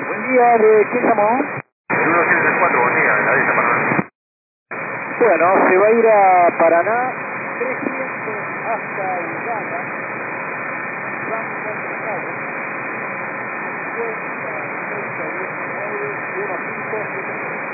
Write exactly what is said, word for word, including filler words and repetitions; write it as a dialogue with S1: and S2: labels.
S1: Buen día, ¿de quién llamó?
S2: uno siete tres cuatro, buen día, la de Paraná.
S1: Bueno, se va a ir a Paraná, trescientos hasta Uganda, Ramón Mercado, cincuenta, treinta, diecinueve, uno cinco siete.